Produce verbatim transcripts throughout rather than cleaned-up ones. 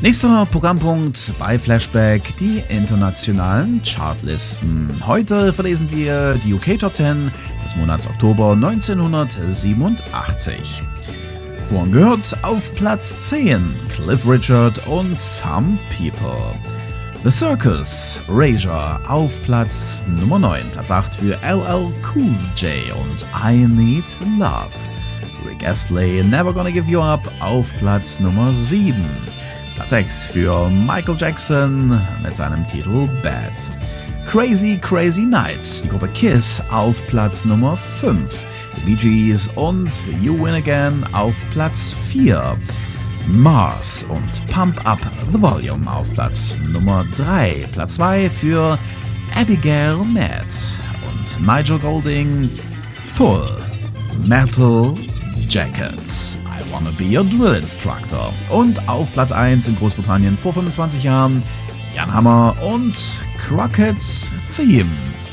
Nächster Programmpunkt bei Flashback, die internationalen Chartlisten. Heute verlesen wir die U K Top zehn des Monats Oktober neunzehnhundertsiebenundachtzig. Vorhin gehört auf Platz zehn Cliff Richard und Some People. The Circus, Erasure auf Platz Nummer neun. Platz acht für L L Cool J und I Need Love. Rick Astley, Never Gonna Give You Up auf Platz Nummer sieben. Platz sechs für Michael Jackson mit seinem Titel Bad. Crazy Crazy Nights, die Gruppe Kiss auf Platz Nummer fünf. The Bee Gees und You Win Again auf Platz vier. Mars und Pump Up the Volume auf Platz Nummer drei. Platz zwei für Abigail Matt und Nigel Golding, Full Metal Jackets. I Wanna Be Your Drill Instructor. Und auf Platz eins in Großbritannien vor fünfundzwanzig Jahren Jan Hammer und Crockett's Theme.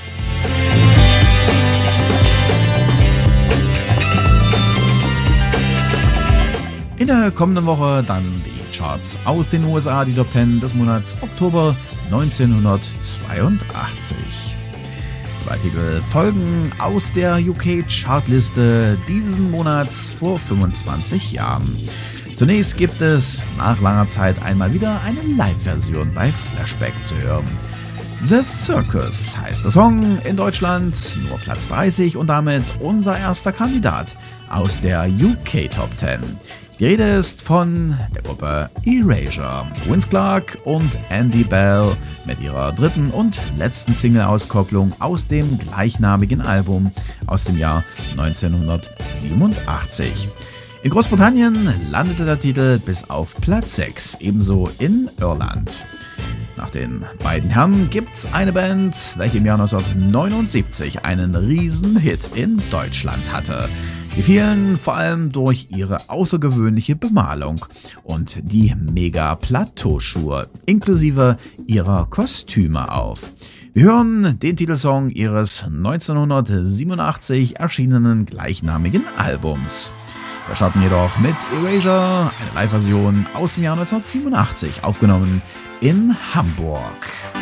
In der kommenden Woche dann die Charts aus den U S A, die Top zehn des Monats Oktober neunzehnhundertzweiundachtzig. Zwei Titel folgen aus der U K-Chartliste diesen Monats vor fünfundzwanzig Jahren. Zunächst gibt es nach langer Zeit einmal wieder eine Live-Version bei Flashback zu hören. The Circus heißt der Song, in Deutschland nur Platz dreißig und damit unser erster Kandidat aus der U K Top zehn. Die Rede ist von der Gruppe Erasure. Vince Clarke und Andy Bell mit ihrer dritten und letzten Single-Auskopplung aus dem gleichnamigen Album aus dem Jahr neunzehnhundertsiebenundachtzig. In Großbritannien landete der Titel bis auf Platz sechs, ebenso in Irland. Nach den beiden Herren gibt's eine Band, welche im Jahr neunzehnhundertneunundsiebzig einen Riesenhit in Deutschland hatte. Sie fielen vor allem durch ihre außergewöhnliche Bemalung und die Mega-Plateauschuhe inklusive ihrer Kostüme auf. Wir hören den Titelsong ihres neunzehnhundertsiebenundachtzig erschienenen gleichnamigen Albums. Wir starten jedoch mit Erasure, eine Live-Version aus dem Jahr neunzehnhundertsiebenundachtzig, aufgenommen in Hamburg.